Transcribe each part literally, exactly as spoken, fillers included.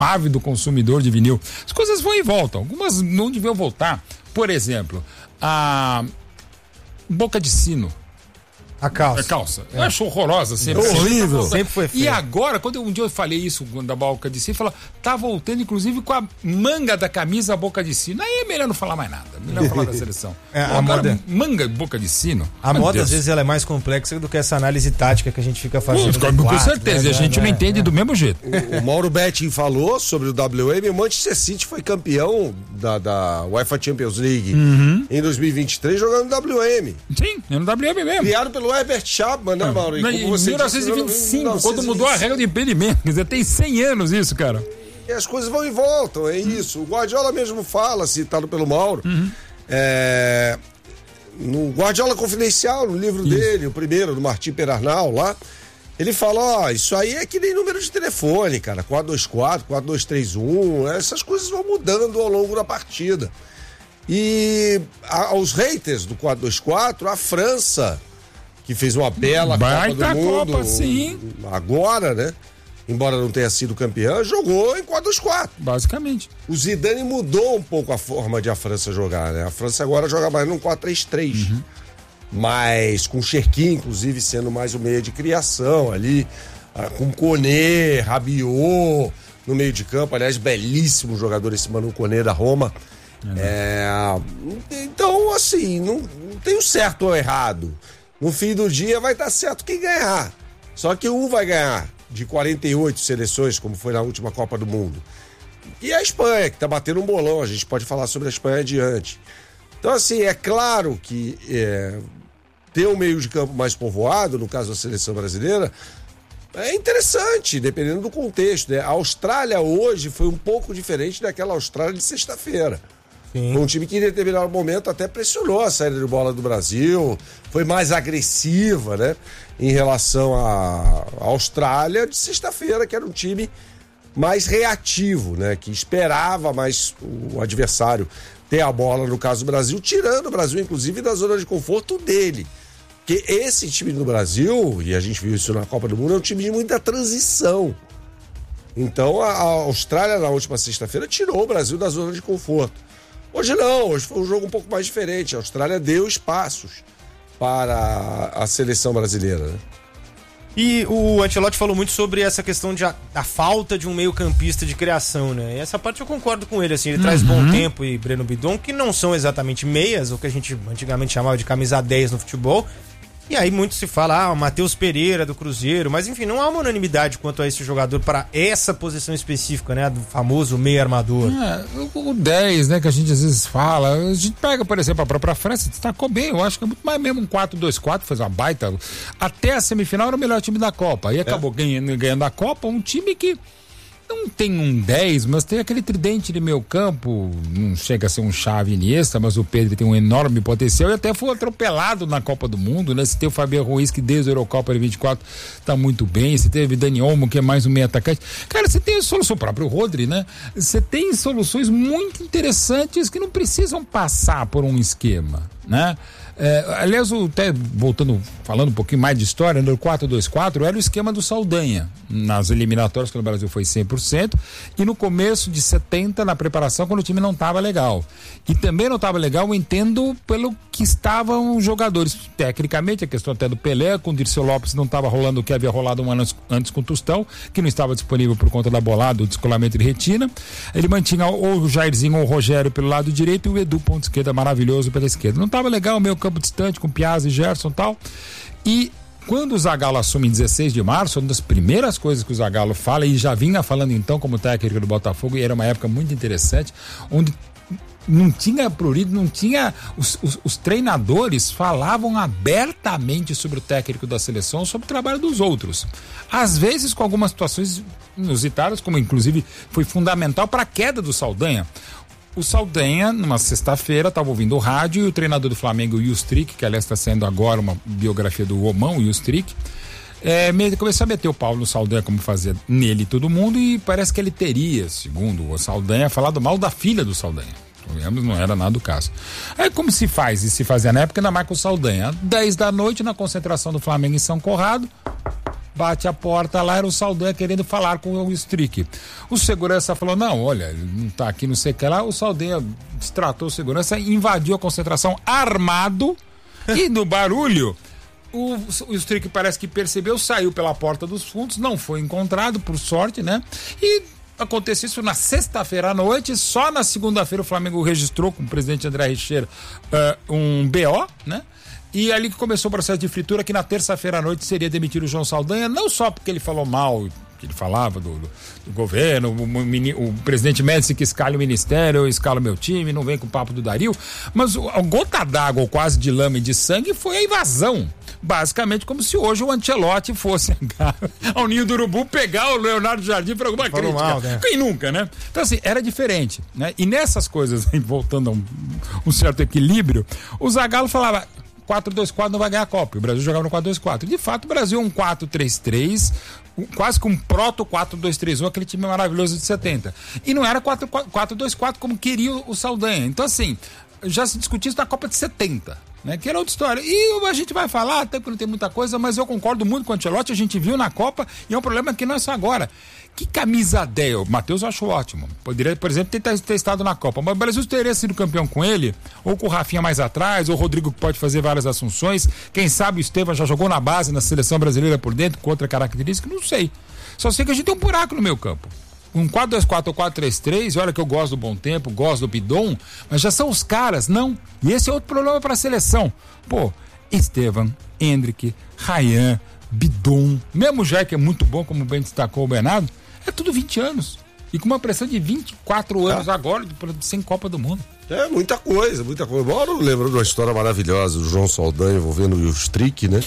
ávido consumidor de vinil. As coisas vão e voltam. Algumas não deviam voltar. Por exemplo, a boca de sino. A calça. A calça. É. Eu acho horrorosa sempre. Horrível. Sempre foi feio. E agora, quando eu, um dia eu falei isso da boca de sino, falou, tá voltando inclusive com a manga da camisa a boca de sino. Aí é melhor não falar mais nada. Melhor falar da seleção. É, Bom, a agora, moda... manga boca de sino. A moda, Deus. Às vezes, ela é mais complexa do que essa análise tática que a gente fica fazendo. Com, com quatro, certeza, né? E a gente né? não é, entende é. do mesmo jeito. O, o Mauro Betting falou sobre o W M. O Manchester City foi campeão da, da UEFA Champions League uhum. em dois mil e vinte e três jogando no W M. Sim, no W M mesmo. Criado pelo Herbert Chapman, né, Mauro? Em mil novecentos e vinte e cinco, quando mudou a regra de impedimento. Quer dizer, tem cem anos isso, cara. E as coisas vão e voltam, é isso. O Guardiola mesmo fala, citado pelo Mauro, uhum. é, no Guardiola Confidencial, no livro isso. dele, o primeiro, do Martim Perarnal, lá, ele fala, ó, isso aí é que nem número de telefone, cara, quatro dois quatro, quatro dois três um, essas coisas vão mudando ao longo da partida. E a, aos haters do quatro dois quatro, a França, que fez uma bela Vai Copa do Mundo, Copa, sim. agora, né? Embora não tenha sido campeã, jogou em quatro dois quatro. Basicamente. O Zidane mudou um pouco a forma de a França jogar, né? A França agora joga mais num quatro três três. Uhum. Mas com o Cherki, inclusive, sendo mais o meio de criação ali, com Koné, Rabiot no meio de campo. Aliás, belíssimo jogador esse Manu Koné da Roma. É, então, assim, não, não tem o certo ou errado. No fim do dia vai estar certo quem ganhar. Só que um vai ganhar de quarenta e oito seleções, como foi na última Copa do Mundo. E a Espanha, que está batendo um bolão. A gente pode falar sobre a Espanha adiante. Então, assim, é claro que é, ter um meio de campo mais povoado, no caso da seleção brasileira, é interessante, dependendo do contexto, né? A Austrália hoje foi um pouco diferente daquela Austrália de sexta-feira. Sim. Foi um time que em determinado momento até pressionou a saída de bola do Brasil, foi mais agressiva, né? Em relação à Austrália de sexta-feira, que era um time mais reativo, né? Que esperava mais o adversário ter a bola, no caso do Brasil, tirando o Brasil, inclusive, da zona de conforto dele. Porque esse time do Brasil, e a gente viu isso na Copa do Mundo, é um time de muita transição. Então a Austrália, na última sexta-feira, tirou o Brasil da zona de conforto. Hoje não, hoje foi um jogo um pouco mais diferente. A Austrália deu espaços para a seleção brasileira, né? E o Ancelotti falou muito sobre essa questão de a, a falta de um meio-campista de criação, né? E essa parte eu concordo com ele, assim, ele uhum. traz Bom Tempo e Breno Bidon, que não são exatamente meias, o que a gente antigamente chamava de camisa dez no futebol. E aí muito se fala, ah, o Matheus Pereira do Cruzeiro, mas enfim, não há uma unanimidade quanto a esse jogador para essa posição específica, né, do famoso meio armador. É, o dez, né, que a gente às vezes fala, a gente pega, por exemplo, a própria França, destacou bem, eu acho que é muito mais mesmo um quatro dois quatro, fez uma baita, até a semifinal era o melhor time da Copa, aí é. acabou ganhando, ganhando a Copa, um time que não tem um dez, mas tem aquele tridente de meio campo, não chega a ser um Xavi Iniesta, mas o Pedro tem um enorme potencial e até foi atropelado na Copa do Mundo, né? Se tem o Fabiano Ruiz, que desde a Eurocopa de vinte e quatro tá muito bem, se teve Dani Olmo, que é mais um meio atacante. Cara, você tem a solução, o próprio Rodri, né? Você tem soluções muito interessantes que não precisam passar por um esquema, né? É, aliás, até voltando, falando um pouquinho mais de história, no quatro dois quatro era o esquema do Saldanha nas eliminatórias, quando o Brasil foi cem por cento, e no começo de setenta, na preparação, quando o time não estava legal. E também não estava legal, eu entendo, pelo que estavam os jogadores. Tecnicamente, a questão até do Pelé, com o Dirceu Lopes não estava rolando o que havia rolado um ano antes com o Tostão, que não estava disponível por conta da bolada, do descolamento de retina. Ele mantinha ou o Jairzinho ou o Rogério pelo lado direito e o Edu, ponto esquerda, maravilhoso pela esquerda. Não estava legal o meio campo distante, com Piazza e Gerson e tal. E quando o Zagallo assume em dezesseis de março, uma das primeiras coisas que o Zagallo fala, e já vinha falando então como técnico do Botafogo, e era uma época muito interessante, onde não tinha prurido, não tinha. Os, os, os treinadores falavam abertamente sobre o técnico da seleção, sobre o trabalho dos outros. Às vezes com algumas situações inusitadas, como inclusive foi fundamental para a queda do Saldanha. O Saldanha, numa sexta-feira, estava ouvindo o rádio e o treinador do Flamengo, o Justric, que aliás está saindo agora uma biografia do Romão, o Justric, é, começou a meter o pau no Saldanha, como fazia nele e todo mundo, e parece que ele teria, segundo o Saldanha, falado mal da filha do Saldanha. Não era nada do caso. Aí como se faz, e se fazia na época, ainda mais com o Saldanha. dez da noite, na concentração do Flamengo em São Corrado, bate a porta lá, era o Saldanha querendo falar com o Strick. O segurança falou, não, olha, ele não tá aqui, não sei o que lá. O Saldanha destratou o segurança, invadiu a concentração armado e no barulho o, o Strick parece que percebeu, saiu pela porta dos fundos, não foi encontrado, por sorte, né? E aconteceu isso na sexta-feira à noite, só na segunda-feira o Flamengo registrou com o presidente André Richeiro uh, um B O, né? E ali que começou o processo de fritura, que na terça-feira à noite seria demitir o João Saldanha, não só porque ele falou mal, que ele falava do, do, do governo, o, o, o presidente Médici que escala o ministério, eu escalo meu time, não vem com o papo do Dario, mas o, a gota d'água ou quase de lama e de sangue foi a invasão. Basicamente como se hoje o Ancelotti fosse ao Ninho do Urubu pegar o Leonardo Jardim para alguma Falou crítica. Mal, né? Quem nunca, né? Então assim, era diferente, né? E nessas coisas, voltando a um, um certo equilíbrio, o Zagallo falava quatro dois quatro não vai ganhar a Copa. O Brasil jogava no quatro dois quatro. De fato, o Brasil é um quatro três três, quase com um proto quatro dois três um, aquele time maravilhoso de setenta. E não era quatro dois quatro como queria o Saldanha. Então assim, já se discutiu isso na Copa de setenta. Né, que era outra história. E a gente vai falar, até porque não tem muita coisa, mas eu concordo muito com o Ancelotti, a gente viu na Copa, e é um problema que não é só agora. Que camisa dez? O Matheus eu acho ótimo. Poderia, por exemplo, ter, ter estado na Copa, mas o Brasil teria sido campeão com ele, ou com o Rafinha mais atrás, ou o Rodrigo que pode fazer várias assunções. Quem sabe o Estevam já jogou na base, na seleção brasileira por dentro, com outra característica, não sei. Só sei que a gente tem um buraco no meio campo. Um quatro dois quatro ou quatro três três, olha que eu gosto do Bom Tempo, gosto do Bidon, mas já são os caras, não. E esse é outro problema para a seleção. Pô, Estevam, Hendrick, Ryan, Bidon, mesmo já que é muito bom, como bem destacou o Bernardo, é tudo vinte anos. E com uma pressão de vinte e quatro anos ah. agora, sem Copa do Mundo. É muita coisa, muita coisa. Bora lembrar de uma história maravilhosa do João Saldanha envolvendo o Strick, né?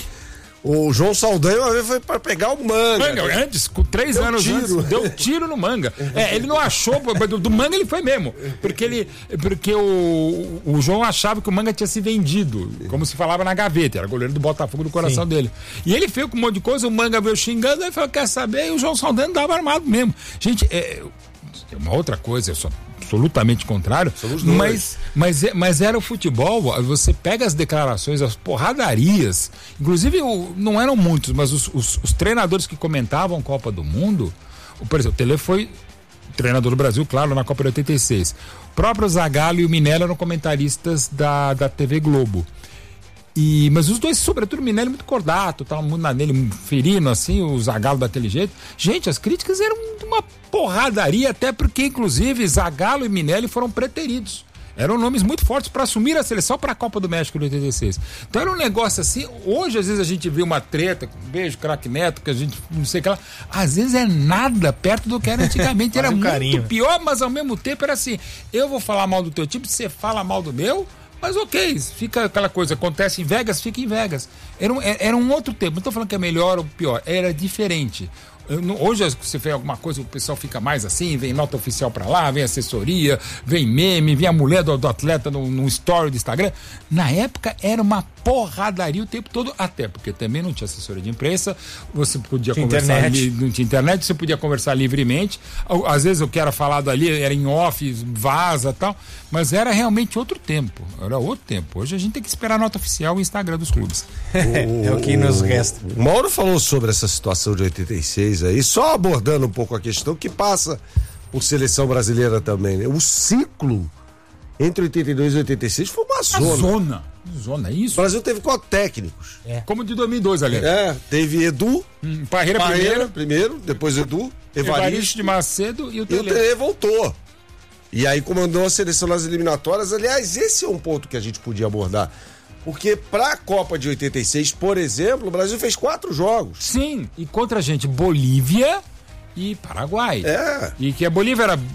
O João Saldanha uma vez foi para pegar o Manga. Manga, antes, com três deu anos tiro. antes, deu tiro no Manga. É, ele não achou, do, do Manga ele foi mesmo. Porque, ele, porque o, o João achava que o Manga tinha se vendido, como se falava na gaveta, era goleiro do Botafogo do coração Sim. dele. E ele veio com um monte de coisa, o Manga veio xingando, aí falou, quer saber? E o João Saldanha dava armado mesmo. Gente, é, uma outra coisa, eu sou absolutamente contrário, mas, mas, mas era o futebol, você pega as declarações, as porradarias, inclusive não eram muitos, mas os, os, os treinadores que comentavam Copa do Mundo, por exemplo, o Tele foi treinador do Brasil, claro, na Copa de oitenta e seis, o próprio Zagallo e o Minelli eram comentaristas da, da T V Globo. E, mas os dois, sobretudo o Minelli, muito cordato, tava muito nele, ferino assim, o Zagallo daquele jeito. Gente, as críticas eram uma porradaria, até porque, inclusive, Zagallo e Minelli foram preteridos. Eram nomes muito fortes para assumir a seleção para a Copa do México de oitenta e seis. Então era um negócio assim, hoje às vezes a gente vê uma treta, um beijo, craque Neto, que a gente não sei o que lá, às vezes é nada perto do que era antigamente, era um muito carinho. pior, mas ao mesmo tempo era assim, eu vou falar mal do teu time, você fala mal do meu, mas ok, fica aquela coisa, acontece em Vegas, fica em Vegas. Era um, era um outro tempo, não estou falando que é melhor ou pior, era diferente. Eu, hoje você vê alguma coisa, o pessoal fica mais assim, vem nota oficial pra lá, vem assessoria, vem meme, vem a mulher do, do atleta no, no story do Instagram. Na época era uma porradaria o tempo todo, até porque também não tinha assessoria de imprensa, você podia tinha conversar ali, não tinha internet, você podia conversar livremente, às vezes o que era falado ali era em off, vaza e tal, mas era realmente outro tempo, era outro tempo. Hoje a gente tem que esperar a nota oficial e Instagram dos clubes. O, é o que nos resta. O Mauro falou sobre essa situação de oitenta e seis aí, só abordando um pouco a questão que passa por seleção brasileira também, né? O ciclo entre oitenta e dois e oitenta e seis foi uma zona. A zona. Zona, isso. O Brasil teve quatro técnicos. É. Como de dois mil e dois, aliás. É, teve Edu, hum, Parreira, Parreira primeiro, primeiro, depois Edu, Evaristo, Evaristo de Macedo e o Tele. E o Tele voltou. E aí comandou a seleção nas eliminatórias. Aliás, esse é um ponto que a gente podia abordar. Porque pra Copa de oitenta e seis, por exemplo, o Brasil fez quatro jogos. Sim, e contra a gente, Bolívia e Paraguai. É. E que a Bolívia era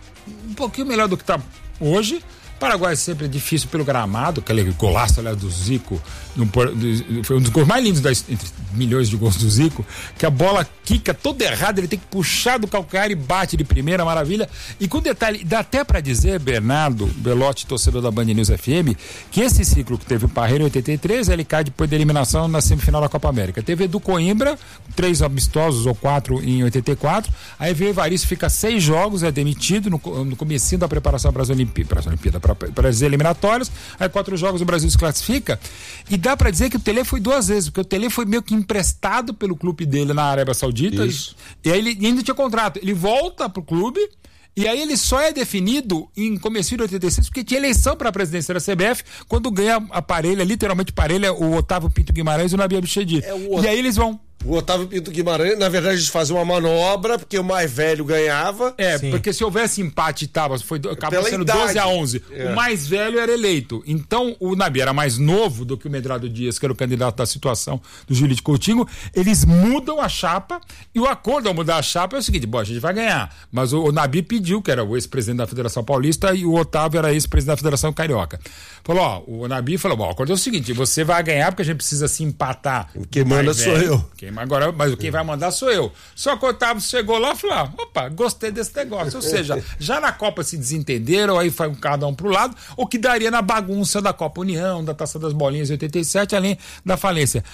um pouquinho melhor do que tá hoje. Paraguai sempre é difícil pelo gramado, aquele golaço, aliás, do Zico, no, do, foi um dos gols mais lindos das, entre milhões de gols do Zico, que a bola quica todo errado, ele tem que puxar do calcanhar e bate de primeira, maravilha. E com detalhe, dá até pra dizer, Bernardo Belotti, torcedor da Band News F M, que esse ciclo que teve o Parreira em oitenta e três, ele cai depois da eliminação na semifinal da Copa América. Teve Edu Coimbra, três amistosos ou quatro em oitenta e quatro, aí veio Evaristo, fica seis jogos, é demitido no, no comecinho da preparação para as Olimpíadas, para para as eliminatórias, aí quatro jogos o Brasil se classifica, e dá para dizer que o Tele foi duas vezes, porque o Tele foi meio que emprestado pelo clube dele na Arábia Saudita, Isso. e, e aí ele ainda tinha contrato, ele volta pro clube, e aí ele só é definido em começo de oitenta e seis, porque tinha eleição para a presidência da C B F, quando ganha a parelha, literalmente parelha, o Otávio Pinto Guimarães e o Nabi Abichedi. É o... E aí eles vão... O Otávio Pinto Guimarães, na verdade, eles faziam uma manobra, porque o mais velho ganhava. É, Sim. porque se houvesse empate, tava, foi, acabou Pela sendo idade. doze a onze. É. O mais velho era eleito. Então, o Nabi era mais novo do que o Medrado Dias, que era o candidato da situação do Júlio de Coutinho. Eles mudam a chapa, e o acordo ao mudar a chapa é o seguinte: bom, a gente vai ganhar. Mas o, o Nabi pediu, que era o ex-presidente da Federação Paulista, e o Otávio era ex-presidente da Federação Carioca. Falou, ó, o Nabi falou, bom, o acordo é o seguinte: você vai ganhar porque a gente precisa se empatar. Quem manda sou eu. Quem, agora, mas quem vai mandar sou eu. Só que o Otávio chegou lá e falou, ah, opa, gostei desse negócio. Ou seja, já na Copa se desentenderam, aí foi cada um pro lado, o que daria na bagunça da Copa União, da Taça das Bolinhas de oitenta e sete, além da falência.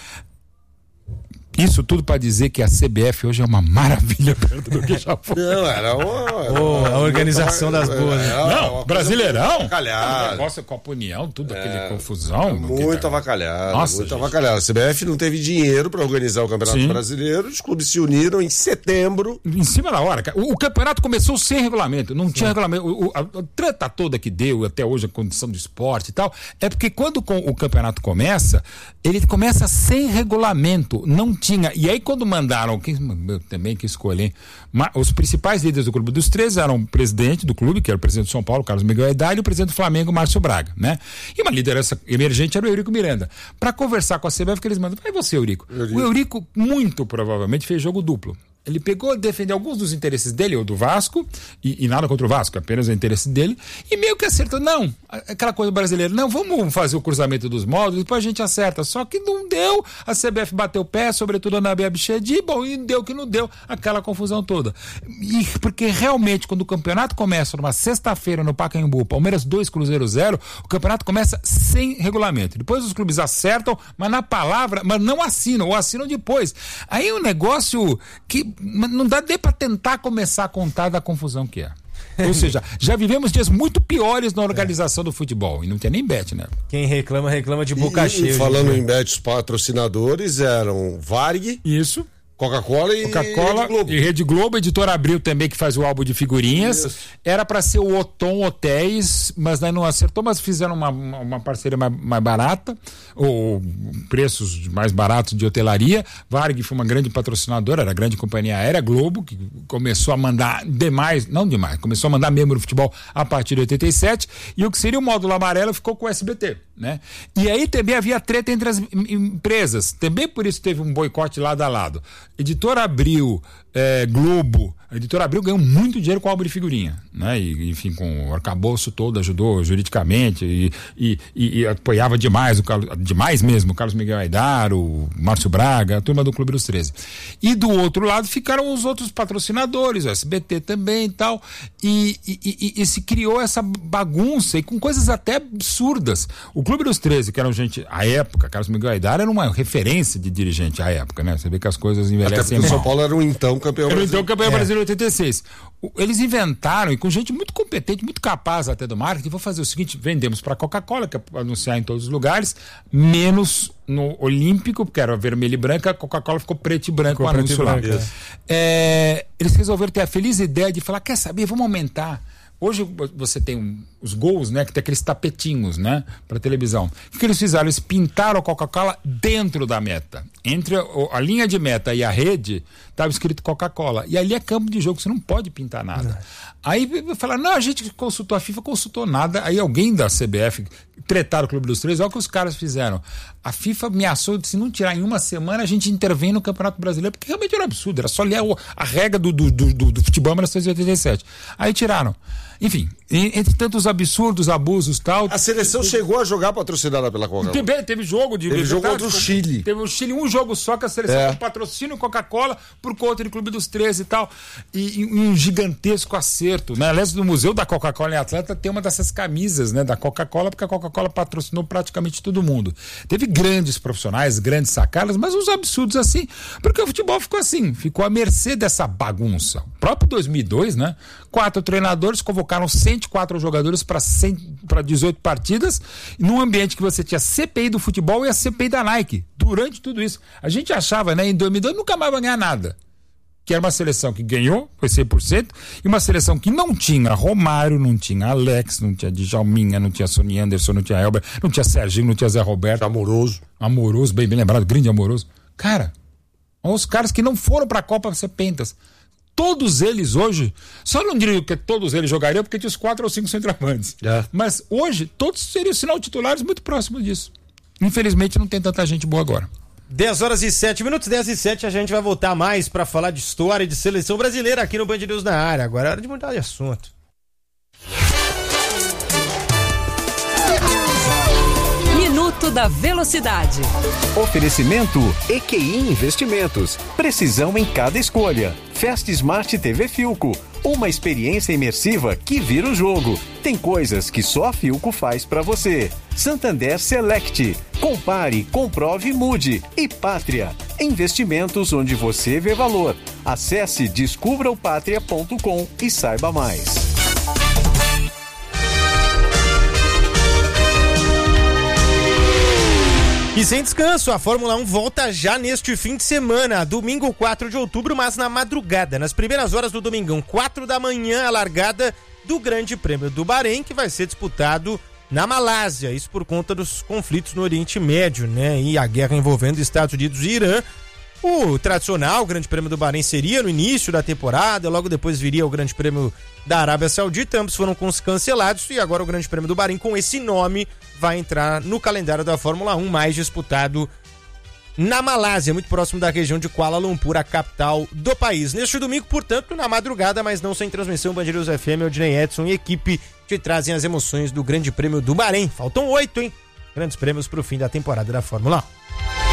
Isso tudo para dizer que a C B F hoje é uma maravilha perto do que já foi. Não, era uma... Era Oh, a organização das boas, né? Não, Brasileirão. Avacalhado. Negócio Copa União, tudo aquele confusão. Muito que... avacalhado. Nossa, muito gente. avacalhado. A C B F não teve dinheiro para organizar o Campeonato Sim. Brasileiro. Os clubes se uniram em setembro. Em cima da hora, cara. O, o campeonato começou sem regulamento, não Sim. tinha regulamento. O, o, a, a treta toda que deu até hoje, a condição do esporte e tal, é porque quando com, o campeonato começa, ele começa sem regulamento, não tinha. E aí quando mandaram, quem, eu também que escolher, os principais líderes do Clube dos treze eram o presidente do clube, que era o presidente do São Paulo, Carlos Miguel Aidar, e o presidente do Flamengo, Márcio Braga, né? E uma liderança emergente era o Eurico Miranda. Para conversar com a C B F, que eles mandam, vai você, Eurico. Eurico. O Eurico, muito provavelmente, fez jogo duplo. Ele pegou, defendeu alguns dos interesses dele, ou do Vasco, e, e nada contra o Vasco, apenas o interesse dele, e meio que acertou, não, aquela coisa brasileira, não, vamos fazer o cruzamento dos módulos, depois a gente acerta, só que não deu, a C B F bateu o pé, sobretudo a Nabi Abichedi, bom, e deu que não deu, aquela confusão toda. E porque realmente, quando o campeonato começa numa sexta-feira no Pacaembu, Palmeiras dois, Cruzeiro zero, o campeonato começa sem regulamento, depois os clubes acertam, mas na palavra, mas não assinam, ou assinam depois. Aí é um negócio que não dá nem para tentar começar a contar da confusão que é. Ou seja, já vivemos dias muito piores na organização é. do futebol. E não tem nem bet, né? Quem reclama, reclama de boca e, cheia. E falando em bet, os patrocinadores eram Varig. Isso. Coca-Cola e Coca-Cola Rede Globo. E Rede Globo, Editora Abril também, que faz o álbum de figurinhas. Isso. Era para ser o Otom Hotéis, mas daí não acertou, mas fizeram uma, uma parceria mais, mais barata, ou preços mais baratos de hotelaria. Varg foi uma grande patrocinadora, era a grande companhia aérea, Globo, que começou a mandar demais, não demais, começou a mandar membro do futebol a partir de oitenta e sete, e o que seria o módulo amarelo ficou com o S B T, né? E aí também havia treta entre as empresas, também por isso teve um boicote lado a lado. Editora Abril, é, Globo, a Editora Abril ganhou muito dinheiro com o álbum de figurinha, né? E, enfim, com o arcabouço todo, ajudou juridicamente e, e, e, e apoiava demais, o Carlos, demais mesmo, o Carlos Miguel Aidar, o Márcio Braga, a turma do Clube dos treze. E do outro lado ficaram os outros patrocinadores, o S B T também e tal, e, e, e, e se criou essa bagunça e com coisas até absurdas. O Clube dos treze, que era gente, à época, Carlos Miguel Aidar era uma referência de dirigente à época, né? Você vê que as coisas envelhecem. Até porque o São Paulo era o então campeão era brasileiro. Era o então campeão É. brasileiro oitenta e seis. O, eles inventaram, e com gente muito competente, muito capaz até do marketing, vou fazer o seguinte, vendemos para a Coca-Cola, que é para anunciar em todos os lugares, menos no Olímpico, porque era vermelho e branca, a Coca-Cola ficou preto e branco, Ficou o anúncio lá. branco, é, eles resolveram ter a feliz ideia de falar, quer saber, vamos aumentar. Hoje você tem um, os gols, né? Que tem aqueles tapetinhos, né? Para televisão. O que eles fizeram? Eles pintaram a Coca-Cola dentro da meta. Entre a, a linha de meta e a rede, estava escrito Coca-Cola. E ali é campo de jogo, você não pode pintar nada. Não. Aí falaram, não, a gente consultou a FIFA, consultou nada. Aí alguém da C B F tretaram o Clube dos treze, olha o que os caras fizeram. A FIFA ameaçou de se não tirar em uma semana, a gente intervém no Campeonato Brasileiro, porque realmente era um absurdo, era só ler a regra do, do, do, do futebol em mil novecentos e oitenta e sete. Aí tiraram. Enfim, entre tantos absurdos, abusos e tal. A seleção chegou a jogar patrocinada pela Coca-Cola. Teve, teve jogo de Teve jogo contra o Chile. Teve o Chile, um jogo só que a seleção É. com patrocínio Coca-Cola por conta do Clube dos treze e tal. E, e um gigantesco acerto, né? Aliás, no Museu da Coca-Cola em Atlanta tem uma dessas camisas, né, da Coca-Cola, porque a Coca-Cola patrocinou praticamente todo mundo. Teve grandes profissionais, grandes sacadas, mas uns absurdos assim, porque o futebol ficou assim, ficou à mercê dessa bagunça. O próprio dois mil e dois, né? Quatro treinadores convocaram cento e quatro jogadores para dezoito partidas, num ambiente que você tinha C P I do futebol e a C P I da Nike. Durante tudo isso, a gente achava, né, em dois mil e dois nunca mais vai ganhar nada. Que era uma seleção que ganhou, foi cem por cento, e uma seleção que não tinha Romário, não tinha Alex, não tinha Djalminha, não tinha Sony Anderson, não tinha Elber, não tinha Serginho, não tinha Zé Roberto. Amoroso. Amoroso, bem, bem lembrado, grande Amoroso. Cara, os caras que não foram pra Copa ser pentas. Todos eles hoje, só não diria que todos eles jogariam, porque tinha os quatro ou cinco centroavantes. É. Mas hoje, todos seriam sinal titulares muito próximos disso. Infelizmente, não tem tanta gente boa agora. dez horas e sete minutos, dez e sete, a gente vai voltar mais para falar de história e de seleção brasileira aqui no Band News na área. Agora é hora de mudar de assunto. Minuto da Velocidade. Oferecimento E Q I Investimentos. Precisão em cada escolha. Fast Smart T V Filco. Uma experiência imersiva que vira o jogo. Tem coisas que só a Filco faz pra você. Santander Select. Compare, comprove, mude. E Pátria. Investimentos onde você vê valor. Acesse descubra o pátria ponto com e saiba mais. E sem descanso, a Fórmula um volta já neste fim de semana, domingo quatro de outubro, mas na madrugada, nas primeiras horas do domingão, quatro da manhã, a largada do Grande Prêmio do Bahrein, que vai ser disputado na Malásia, isso por conta dos conflitos no Oriente Médio, né, e a guerra envolvendo Estados Unidos e Irã. O tradicional Grande Prêmio do Bahrein seria no início da temporada, logo depois viria o Grande Prêmio da Arábia Saudita, ambos foram cancelados e agora o Grande Prêmio do Bahrein com esse nome vai entrar no calendário da Fórmula um, mais disputado na Malásia, muito próximo da região de Kuala Lumpur, a capital do país. Neste domingo, portanto, na madrugada, mas não sem transmissão, Band News F M, Odinei Edson e equipe te trazem as emoções do Grande Prêmio do Bahrein. Faltam oito, hein? Grandes prêmios para o fim da temporada da Fórmula um.